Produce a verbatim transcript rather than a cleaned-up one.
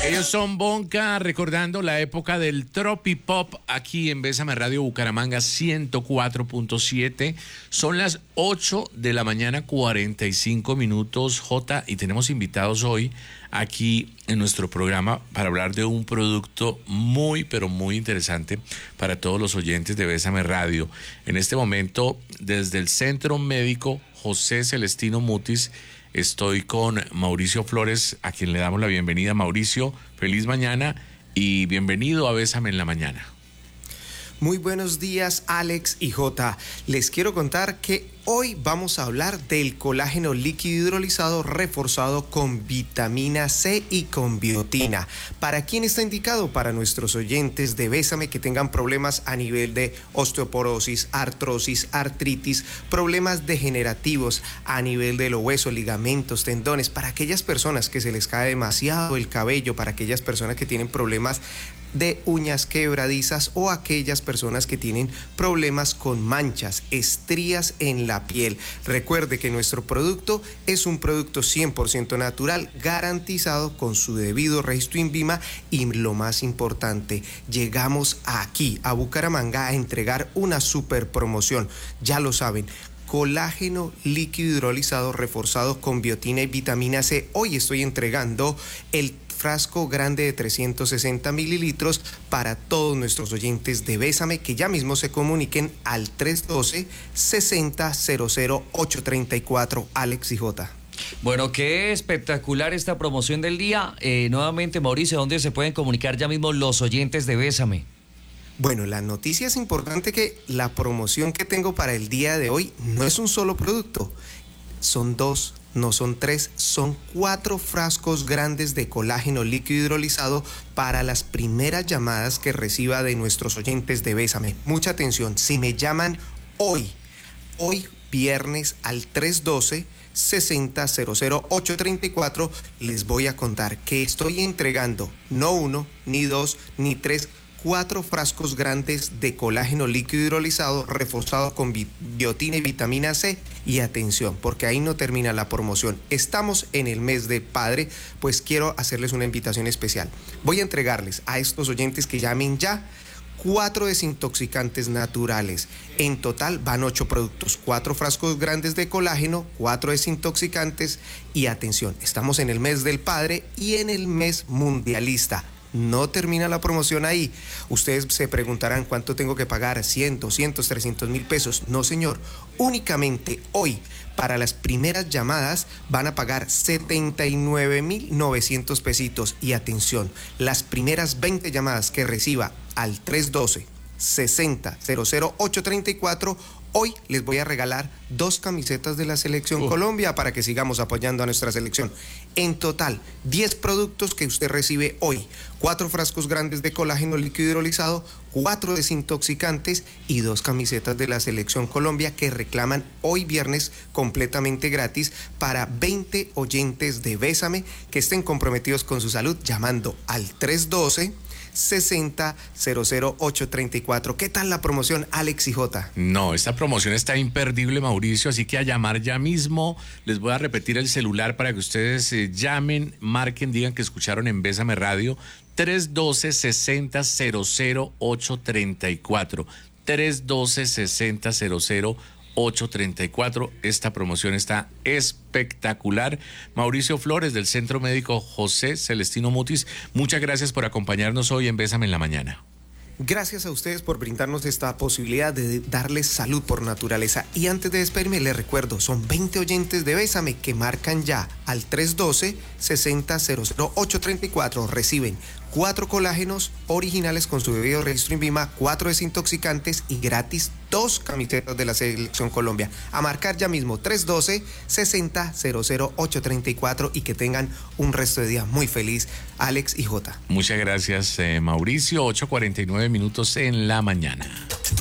Ellos son Bonka, recordando la época del tropipop aquí en Bésame Radio Bucaramanga ciento cuatro punto siete. Son las ocho de la mañana, cuarenta y cinco minutos, J, y tenemos invitados hoy aquí en nuestro programa para hablar de un producto muy, pero muy interesante para todos los oyentes de Bésame Radio. En este momento, desde el Centro Médico José Celestino Mutis, estoy con Mauricio Flores, a quien le damos la bienvenida. Mauricio, feliz mañana y bienvenido a Bésame en la Mañana. Muy buenos días, Alex y J. Les quiero contar que hoy vamos a hablar del colágeno líquido hidrolizado reforzado con vitamina C y con biotina. ¿Para quién está indicado? Para nuestros oyentes de Bésame que tengan problemas a nivel de osteoporosis, artrosis, artritis, problemas degenerativos a nivel de los huesos, ligamentos, tendones, para aquellas personas que se les cae demasiado el cabello, para aquellas personas que tienen problemas de uñas quebradizas o aquellas personas que tienen problemas con manchas, estrías en la piel. Recuerde que nuestro producto es un producto cien por ciento natural, garantizado con su debido registro INVIMA y lo más importante, llegamos aquí a Bucaramanga a entregar una super promoción. Ya lo saben, colágeno líquido hidrolizado reforzado con biotina y vitamina C. Hoy estoy entregando el frasco grande de trescientos sesenta mililitros para todos nuestros oyentes de Bésame que ya mismo se comuniquen al tres uno dos, sesenta cero cero, ocho treinta y cuatro. Alex y J. Bueno, qué espectacular esta promoción del día. Eh, nuevamente, Mauricio, ¿dónde se pueden comunicar ya mismo los oyentes de Bésame? Bueno, la noticia es importante, que la promoción que tengo para el día de hoy no es un solo producto, son dos, no son tres, son cuatro frascos grandes de colágeno líquido hidrolizado para las primeras llamadas que reciba de nuestros oyentes de Bésame. Mucha atención, si me llaman hoy, hoy viernes al tres uno dos, sesenta cero cero, ocho treinta y cuatro, les voy a contar que estoy entregando no uno, ni dos, ni tres, cuatro frascos grandes de colágeno líquido hidrolizado reforzado con biotina y vitamina C. Y atención, porque ahí no termina la promoción. Estamos en el mes de padre, pues quiero hacerles una invitación especial. Voy a entregarles a estos oyentes que llamen ya cuatro desintoxicantes naturales. En total van ocho productos, cuatro frascos grandes de colágeno, cuatro desintoxicantes. Y atención, estamos en el mes del padre y en el mes mundialista. No termina la promoción ahí. Ustedes se preguntarán cuánto tengo que pagar, cien, doscientos, trescientos mil pesos. No, señor. Únicamente hoy, para las primeras llamadas, van a pagar setenta y nueve mil novecientos pesitos. Y atención, las primeras veinte llamadas que reciba al tres uno dos, sesenta cero cero, ocho treinta y cuatro, hoy les voy a regalar dos camisetas de la Selección uh. Colombia para que sigamos apoyando a nuestra selección. En total, diez productos que usted recibe hoy, cuatro frascos grandes de colágeno líquido hidrolizado, cuatro desintoxicantes y dos camisetas de la Selección Colombia que reclaman hoy viernes completamente gratis para veinte oyentes de Bésame que estén comprometidos con su salud llamando al tres uno dos, sesenta cero cero, ocho treinta y cuatro. ¿Qué tal la promoción, Alex y J? No, esta promoción está imperdible, Mauricio, así que a llamar ya mismo. Les voy a repetir el celular para que ustedes eh, llamen, marquen, digan que escucharon en Bésame Radio. tres uno dos, sesenta cero cero, ocho treinta y cuatro. tres uno dos, sesenta cero cero, ocho treinta y cuatro. Esta promoción está espectacular. Mauricio Flores, del Centro Médico José Celestino Mutis, muchas gracias por acompañarnos hoy en Bésame en la Mañana. Gracias a ustedes por brindarnos esta posibilidad de darles salud por naturaleza. Y antes de despedirme, les recuerdo, son veinte oyentes de Bésame que marcan ya al tres uno dos, sesenta cero cero, ocho treinta y cuatro. Reciben cuatro colágenos originales con su debido registro INVIMA, cuatro desintoxicantes y gratis dos camisetas de la Selección Colombia. A marcar ya mismo tres uno dos, sesenta cero cero, ocho treinta y cuatro y que tengan un resto de día muy feliz, Alex y J. Muchas gracias, eh, Mauricio. ocho cuarenta y nueve minutos en la mañana.